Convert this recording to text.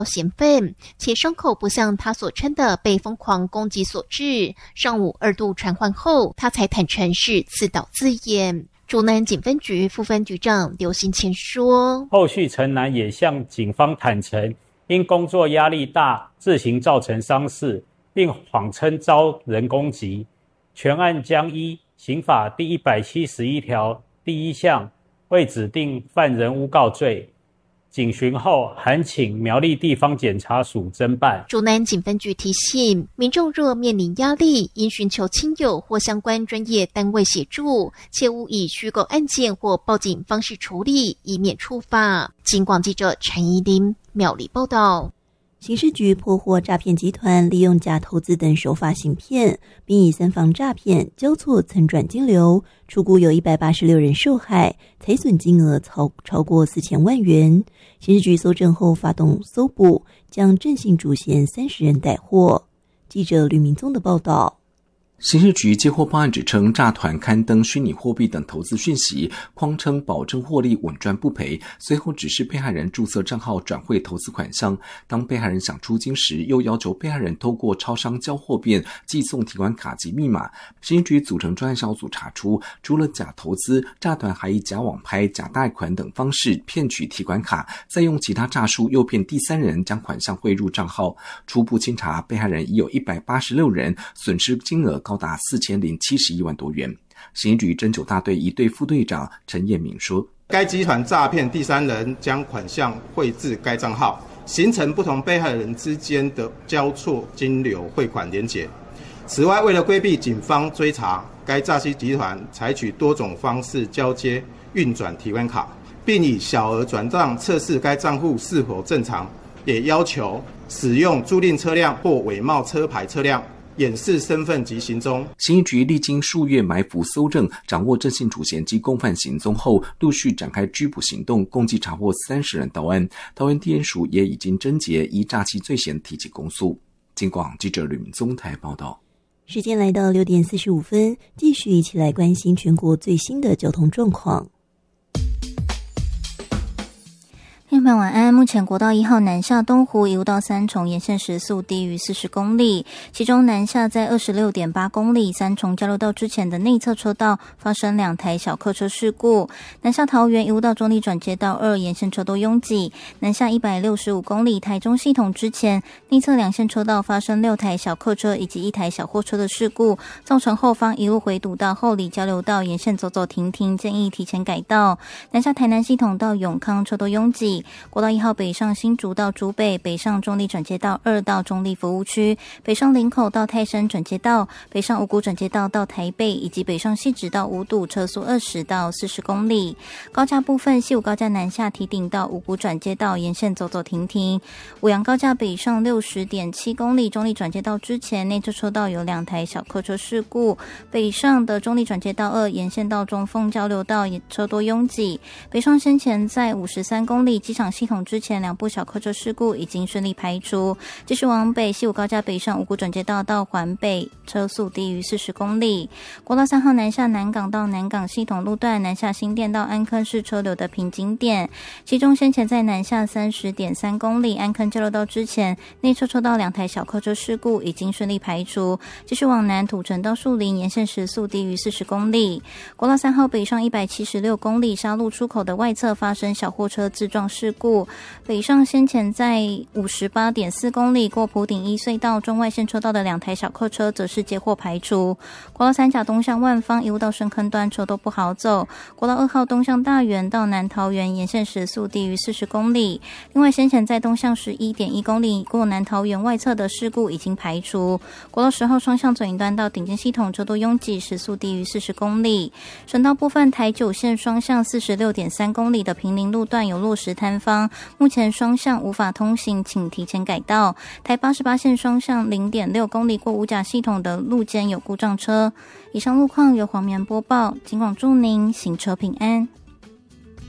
嫌愤，且伤口不像他所称的被疯狂攻击所致。上午2度传唤后，他才坦诚是自导自演。竹南警分局副分局长刘新谦说， 后续陈男也向警方坦诚，因工作压力大，自行造成伤势，并谎称遭人攻击。全案将依刑法第171条第1项为指定犯人诬告罪，警询后函请苗栗地方检察署侦办。 竹南警分局提醒，民众若面临压力，应寻求亲友或相关专业单位协助，切勿以虚构案件或报警方式处理，以免触法。警广记者陈怡琳苗栗报道。 刑事局破获诈骗集团利用假投资等手法行骗，并以3房诈骗交错蹭转金流，初估有186人受害，财损金额超过4000万元。刑事局搜证后发动搜捕，将郑姓主嫌30人逮获。记者吕明宗的报道。 刑事局接获报案，指称诈团刊登虚拟货币等投资讯息，匡称保证获利稳赚不赔，随后指示被害人注册账号转汇投资款项。当被害人想出金时，又要求被害人透过超商交货便寄送提款卡及密码。刑事局组成专案小组查出，除了假投资，诈团还以假网拍、假贷款等方式骗取提款卡，再用其他诈术诱骗第三人将款项汇入账号。初步清查，被害人已有186人，损失金额高达4071万多元。刑事局侦9大队一队副队长陈彦敏说， 该集团诈骗第三人将款项汇至该账号，形成不同被害人之间的交错金流汇款连结。此外，为了规避警方追查，该诈欺集团采取多种方式交接运转提款卡，并以小额转账测试该账户是否正常，也要求使用租赁车辆或伪冒车牌车辆掩饰身份及行踪。 刑事局历经数月埋伏搜证，掌握郑姓主嫌及共犯行踪后，陆续展开拘捕行动，共计查获30人到案。桃园地检署也已经侦结，依诈欺罪嫌提起公诉。警广记者吕明宗台报道。 时间来到6点45分，继续一起来关心全国最新的交通状况。 听众朋友晚安。目前国道1号南下东湖一路到三重沿线时速低于40公里，其中南下在26.8公里三重交流道之前的内侧车道发生2台小客车事故。南下桃园一路到中坜转接道2沿线车多拥挤。南下165公里台中系统之前内侧2线车道发生6台小客车以及1台小货车的事故，造成后方一路回堵到后里交流道沿线走走停停，建议提前改道。南下台南系统到永康车多拥挤。国道1号北上新竹到竹北，北上中坜转接道2到中坜服务区，北上林口到泰山转接道，北上五股转接道到台北，以及北上汐止到五堵车速20到40公里。高架部分，西武高架南下堤顶到五股转接道沿线走走停停。五杨高架北上60.7公里，中坜转接道之前内侧车道有2台小客车事故，北上的中坜转接道2沿线到中丰交流道车多拥挤。北上先前在53公里机场系统之前2部小客车事故已经顺利排除。继续往北，西武高架北上五股转接道到环北车速低于40公里。国道3号南下南港到南港系统路段，南下新店到安坑是车流的瓶颈点，其中先前在南下30.3公里安坑交流道之前内侧车道2台小客车事故已经顺利排除。继续往南土城到树林沿线时速低于40公里。国道3号北上176公里沙鹿出口的外侧发生小货车自撞事故，北上先前在58.4公里过埔顶一隧道中外线车道的2台小客车则是接获排除。国道3甲东向万方一路到深坑段车都不好走。国道2号东向大园到南桃园沿线时速低于40公里。另外先前在东向11.1公里过南桃园外侧的事故已经排除。国道10号双向左营段到顶尖系统车多拥挤，时速低于40公里。省道部分，台9线双向46.3公里的平林路段有落石坍方，目前双向无法通行，请提前改道。台88线双向 0.6 公里过五甲系统的路肩有故障车。以上路况由黄棉播报，警广祝您行车平安。